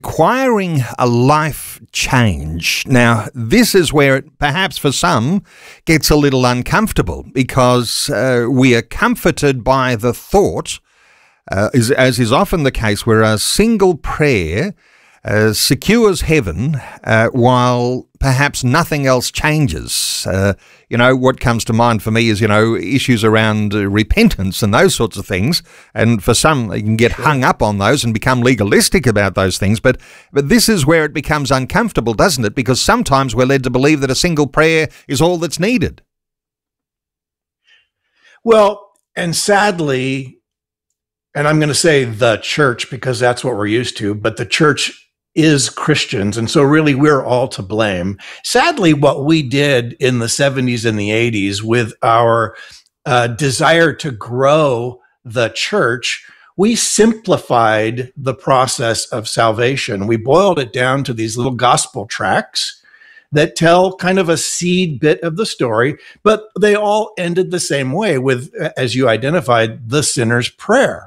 Requiring a life change. Now, this is where it perhaps for some gets a little uncomfortable because we are comforted by the thought, as is often the case, where a single prayer secures heaven while perhaps nothing else changes. What comes to mind for me is, issues around repentance and those sorts of things. And for some, you can get hung up on those and become legalistic about those things. But this is where it becomes uncomfortable, doesn't it? Because sometimes we're led to believe that a single prayer is all that's needed. Well, and sadly, and I'm going to say the church because that's what we're used to, but the church is Christians. And so really we're all to blame. Sadly, what we did in the 70s and the 80s with our desire to grow the church, we simplified the process of salvation. We boiled it down to these little gospel tracts that tell kind of a seed bit of the story, but they all ended the same way with, as you identified, the sinner's prayer.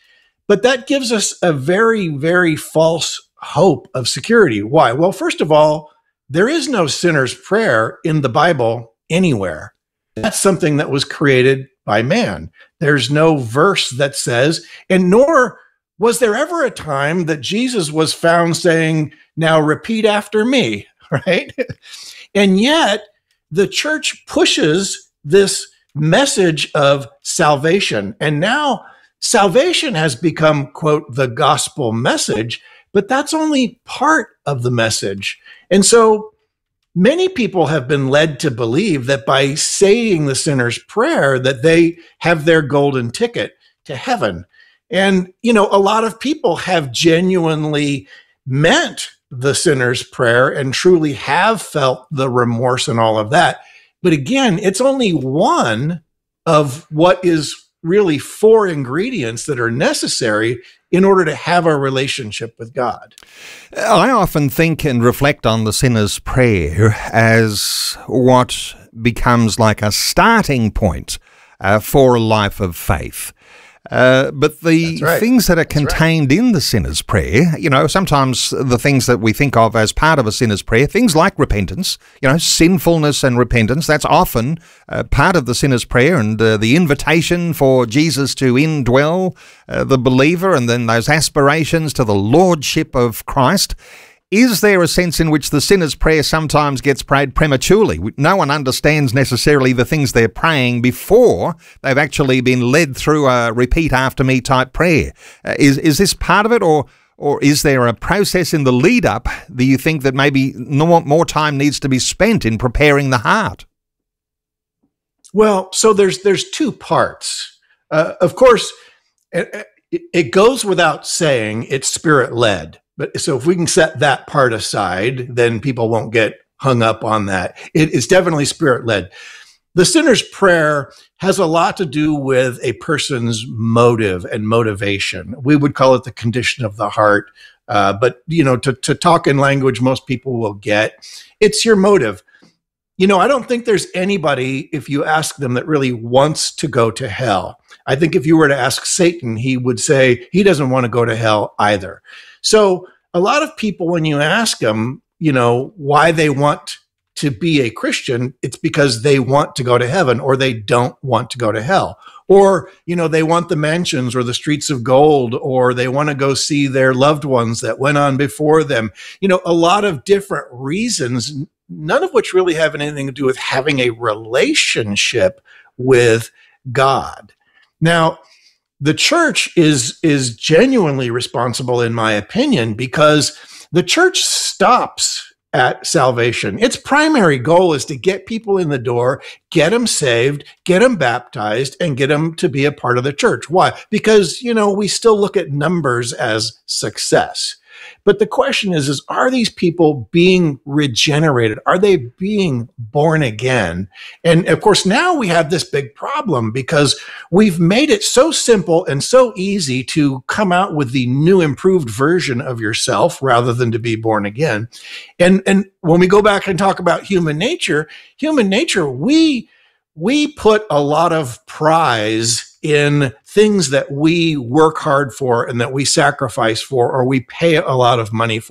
But that gives us a very, very false hope of security. Why? Well, first of all, there is no sinner's prayer in the Bible anywhere. That's something that was created by man. There's no verse that says, and nor was there ever a time that Jesus was found saying, now repeat after me, right? And yet the church pushes this message of salvation. And now salvation has become, quote, the gospel message. But that's only part of the message. And so many people have been led to believe that by saying the sinner's prayer, that they have their golden ticket to heaven. And, a lot of people have genuinely meant the sinner's prayer and truly have felt the remorse and all of that. But again, it's only one of what is really 4 ingredients that are necessary in order to have a relationship with God. I often think and reflect on the sinner's prayer as what becomes like a starting point for a life of faith. But the things that are contained in the sinner's prayer, sometimes the things that we think of as part of a sinner's prayer, things like repentance, sinfulness and repentance, that's often part of the sinner's prayer, and the invitation for Jesus to indwell the believer, and then those aspirations to the lordship of Christ. Is there a sense in which the sinner's prayer sometimes gets prayed prematurely? No one understands necessarily the things they're praying before they've actually been led through a repeat after me type prayer. Is this part of it, or is there a process in the lead up that you think that maybe more time needs to be spent in preparing the heart? Well, so there's 2 parts. Of course, it goes without saying it's spirit-led. But so if we can set that part aside, then people won't get hung up on that. It's definitely spirit-led. The sinner's prayer has a lot to do with a person's motive and motivation. We would call it the condition of the heart. But, to talk in language most people will get, it's your motive. I don't think there's anybody, if you ask them, that really wants to go to hell. I think if you were to ask Satan, he would say he doesn't want to go to hell either. So a lot of people, when you ask them, why they want to be a Christian, it's because they want to go to heaven, or they don't want to go to hell. Or, they want the mansions or the streets of gold, or they want to go see their loved ones that went on before them. A lot of different reasons, none of which really have anything to do with having a relationship with God. Now, the church is genuinely responsible, in my opinion, because the church stops at salvation. Its primary goal is to get people in the door, get them saved, get them baptized, and get them to be a part of the church. Why? Because, we still look at numbers as success. But the question is are these people being regenerated? Are they being born again? And of course, now we have this big problem because we've made it so simple and so easy to come out with the new improved version of yourself rather than to be born again. And when we go back and talk about human nature, we we put a lot of prize in things that we work hard for and that we sacrifice for, or we pay a lot of money for.